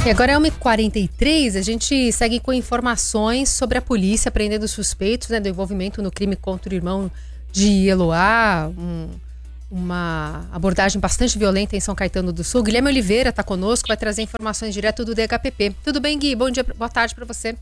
E agora é 1h43, a gente segue com informações sobre a polícia prendendo suspeitos, do envolvimento no crime contra o irmão de Eloá, uma abordagem bastante violenta em São Caetano do Sul. Guilherme Oliveira está conosco, vai trazer informações direto do DHPP. Tudo bem, Gui? Bom dia, boa tarde para você.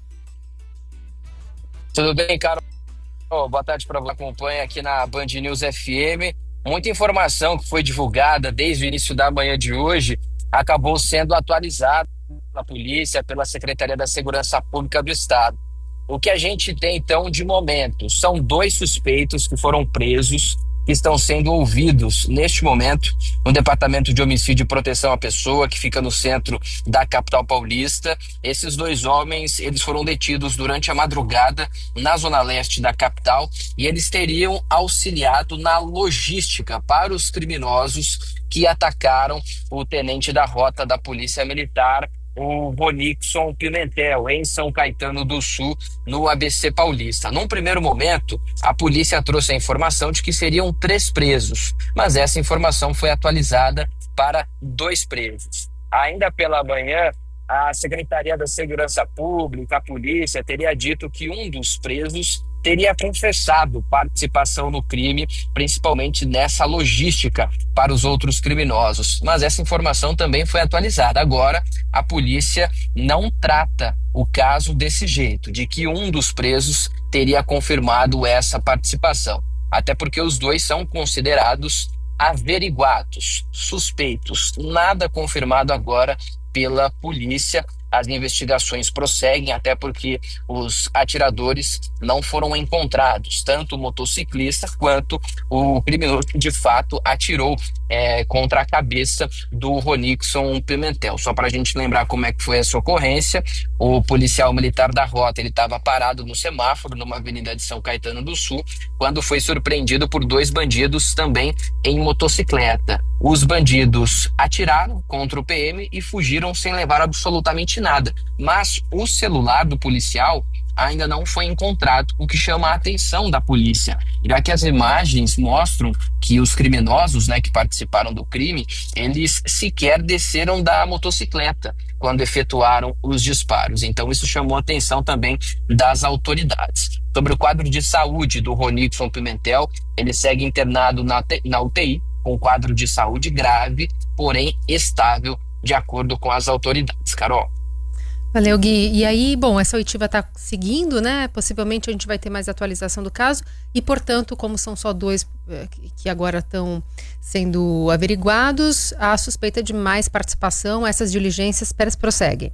Tudo bem, Carol? Boa tarde para você que acompanha aqui na Band News FM. Muita informação que foi divulgada desde o início da manhã de hoje acabou sendo atualizada pela polícia, pela Secretaria da Segurança Pública do Estado. O que a gente tem, então, de momento, são 2 suspeitos que foram presos, que estão sendo ouvidos neste momento no Departamento de Homicídio e Proteção à Pessoa, que fica no centro da capital paulista. Esses 2 homens, eles foram detidos durante a madrugada na zona leste da capital e eles teriam auxiliado na logística para os criminosos que atacaram o tenente da rota da Polícia Militar, o Ronixon Pimentel, em São Caetano do Sul, no ABC Paulista. Num primeiro momento, a polícia trouxe a informação de que seriam 3 presos, mas essa informação foi atualizada para 2 presos. Ainda pela manhã, a Secretaria da Segurança Pública, a polícia, teria dito que um dos presos teria confessado participação no crime, principalmente nessa logística para os outros criminosos. Mas essa informação também foi atualizada. Agora, a polícia não trata o caso desse jeito, de que um dos presos teria confirmado essa participação. Até porque os 2 são considerados averiguados, suspeitos. Nada confirmado agora pela polícia. As investigações prosseguem, até porque os atiradores não foram encontrados, tanto o motociclista quanto o criminoso que de fato atirou contra a cabeça do Ronixon Pimentel. Só para a gente lembrar como é que foi essa ocorrência, o policial militar da rota, ele estava parado no semáforo numa avenida de São Caetano do Sul, quando foi surpreendido por 2 bandidos também em motocicleta. Os bandidos atiraram contra o PM e fugiram sem levar absolutamente nada. Mas o celular do policial ainda não foi encontrado, o que chama a atenção da polícia, já que as imagens mostram que os criminosos, que participaram do crime, eles sequer desceram da motocicleta quando efetuaram os disparos. Então isso chamou a atenção também das autoridades. Sobre o quadro de saúde do Ronixon Pimentel, ele segue internado na UTI, com quadro de saúde grave, porém estável, de acordo com as autoridades. Carol. Valeu, Gui. E aí, essa oitiva está seguindo, Possivelmente a gente vai ter mais atualização do caso e, portanto, como são só 2 que agora estão sendo averiguados, a suspeita de mais participação, essas diligências prosseguem.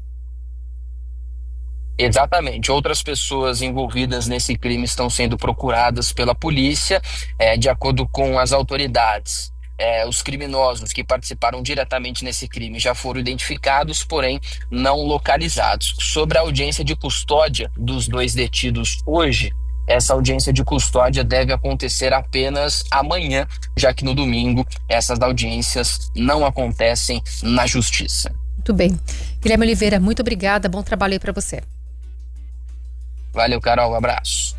Exatamente. Outras pessoas envolvidas nesse crime estão sendo procuradas pela polícia, de acordo com as autoridades. Os criminosos que participaram diretamente nesse crime já foram identificados, porém não localizados. Sobre a audiência de custódia dos 2 detidos hoje, essa audiência de custódia deve acontecer apenas amanhã, já que no domingo essas audiências não acontecem na justiça. Muito bem. Guilherme Oliveira, muito obrigada, bom trabalho aí para você. Valeu, Carol, um abraço.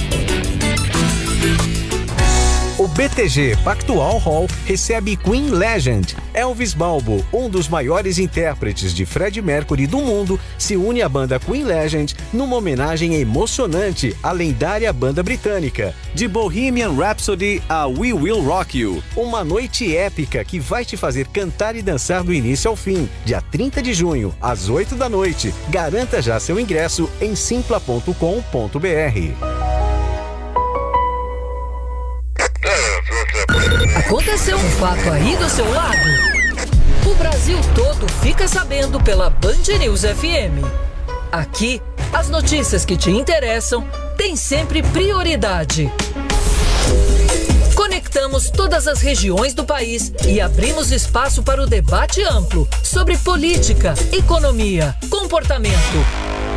O BTG Pactual Hall recebe Queen Legend. Elvis Balbo, um dos maiores intérpretes de Freddie Mercury do mundo, se une à banda Queen Legend numa homenagem emocionante à lendária banda britânica. De Bohemian Rhapsody a We Will Rock You. Uma noite épica que vai te fazer cantar e dançar do início ao fim. Dia 30 de junho, às 8 da noite. Garanta já seu ingresso em simpla.com.br. Aconteceu um fato aí do seu lado? O Brasil todo fica sabendo pela Band News FM. Aqui, as notícias que te interessam têm sempre prioridade. Conectamos todas as regiões do país e abrimos espaço para o debate amplo sobre política, economia, comportamento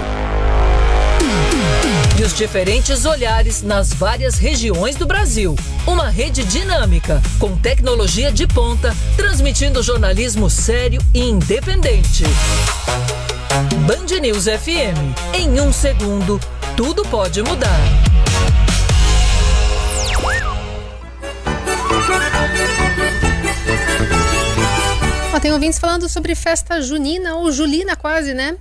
e os diferentes olhares nas várias regiões do Brasil. Uma rede dinâmica, com tecnologia de ponta, transmitindo jornalismo sério e independente. Band News FM. Em 1 segundo, tudo pode mudar. Ó, tem ouvintes falando sobre festa junina ou julina quase, né?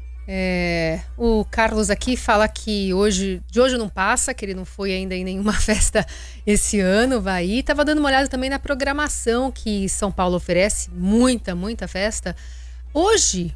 O Carlos aqui fala que de hoje não passa, que ele não foi ainda em nenhuma festa esse ano, vai ir. Tava dando uma olhada também na programação que São Paulo oferece, muita festa. Hoje,